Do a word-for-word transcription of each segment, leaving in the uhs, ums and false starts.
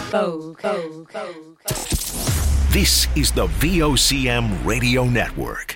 This is the V O C M Radio Network.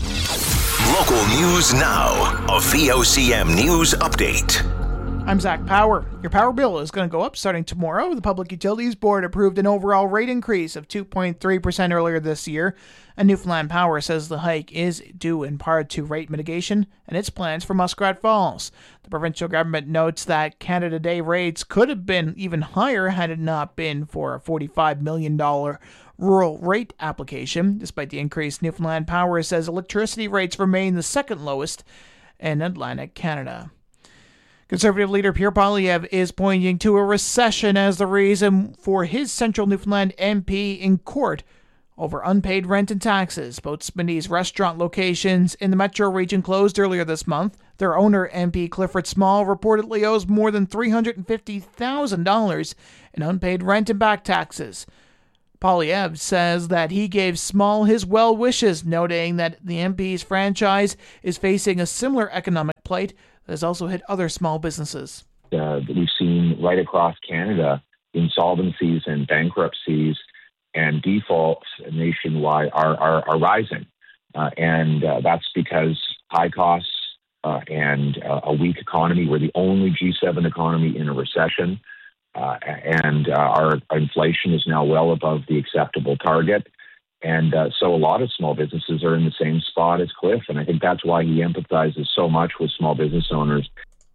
Local news now. A V O C M News Update. I'm Zach Power. Your power bill is going to go up starting tomorrow. The Public Utilities Board approved an overall rate increase of two point three percent earlier this year, and Newfoundland Power says the hike is due in part to rate mitigation and its plans for Muskrat Falls. The provincial government notes that Canada Day rates could have been even higher had it not been for a forty-five million dollars rural rate application. Despite the increase, Newfoundland Power says electricity rates remain the second lowest in Atlantic Canada. Conservative leader Pierre Poilievre is pointing to a recession as the reason for his Central Newfoundland M P in court over unpaid rent and taxes. Both Smitty's restaurant locations in the metro region closed earlier this month. Their owner, M P Clifford Small, reportedly owes more than three hundred fifty thousand dollars in unpaid rent and back taxes. Poilievre says that he gave Small his well wishes, noting that the M P's franchise is facing a similar economic plight that has also hit other small businesses. Uh, we've seen right across Canada insolvencies and bankruptcies and defaults nationwide are, are, are rising. Uh, and uh, that's because high costs uh, and uh, a weak economy. We're the only G seven economy in a recession. Uh, and uh, our inflation is now well above the acceptable target. And uh, so a lot of small businesses are in the same spot as Cliff. And I think that's why he empathizes so much with small business owners.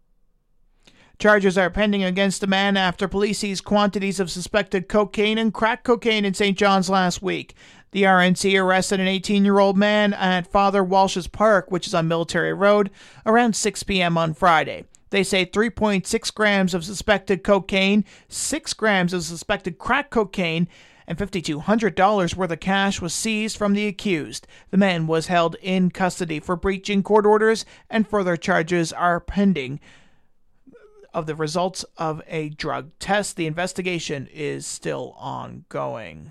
Charges are pending against a man after police seized quantities of suspected cocaine and crack cocaine in Saint John's last week. The R N C arrested an eighteen-year-old man at Father Walsh's Park, which is on Military Road, around six p.m. on Friday. They say three point six grams of suspected cocaine, six grams of suspected crack cocaine, and five thousand two hundred dollars worth of cash was seized from the accused. The man was held in custody for breaching court orders, and further charges are pending of the results of a drug test. The investigation is still ongoing.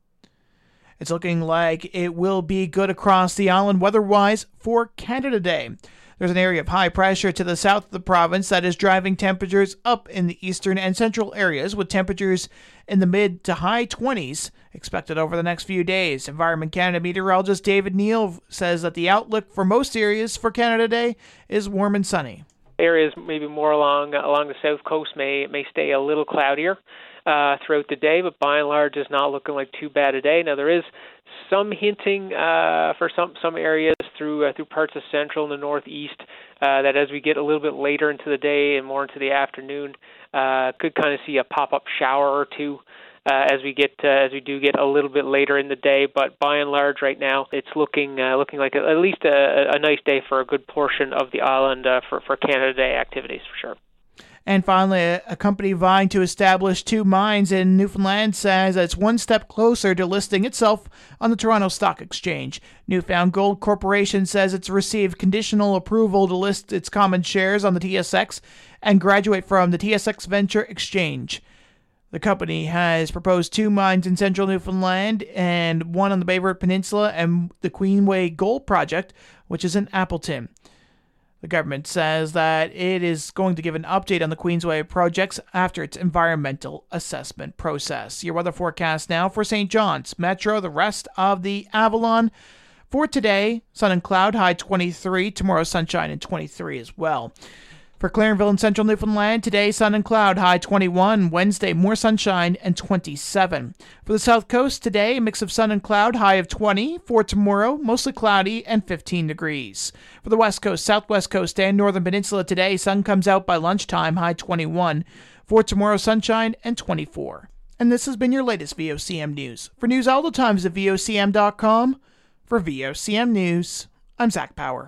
It's looking like it will be good across the island weather-wise for Canada Day. There's an area of high pressure to the south of the province that is driving temperatures up in the eastern and central areas, with temperatures in the mid to high twenties expected over the next few days. Environment Canada meteorologist David Neal says that the outlook for most areas for Canada Day is warm and sunny. Areas maybe more along along the south coast may may stay a little cloudier uh, throughout the day, but by and large is not looking like too bad a day. Now there is some hinting uh, for some some areas through uh, through parts of central and the northeast uh, that as we get a little bit later into the day and more into the afternoon, uh, could kind of see a pop-up shower or two uh, as we get uh, as we do get a little bit later in the day. But by and large, right now, it's looking uh, looking like a, at least a, a nice day for a good portion of the island uh, for for Canada Day activities for sure. And finally, a company vying to establish two mines in Newfoundland says it's one step closer to listing itself on the Toronto Stock Exchange. Newfound Gold Corporation says it's received conditional approval to list its common shares on the T S X and graduate from the T S X Venture Exchange. The company has proposed two mines in central Newfoundland and one on the Bayreuth Peninsula and the Queenway Gold Project, which is in Appleton. The government says that it is going to give an update on the Queensway projects after its environmental assessment process. Your weather forecast now for Saint John's, Metro, the rest of the Avalon. For today, sun and cloud, high twenty-three. Tomorrow, sunshine and twenty-three as well. For Clarenville and central Newfoundland, today, sun and cloud, high twenty-one. Wednesday, more sunshine and twenty-seven. For the south coast, today, a mix of sun and cloud, high of twenty. For tomorrow, mostly cloudy and fifteen degrees. For the west coast, southwest coast, and northern peninsula today, sun comes out by lunchtime, high twenty-one. For tomorrow, sunshine and twenty-four. And this has been your latest V O C M News. For news all the time, visit V O C M dot com. For V O C M News, I'm Zach Power.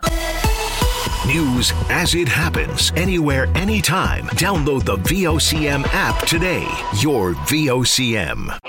News as it happens, anywhere, anytime. Download the V O C M app today. Your V O C M.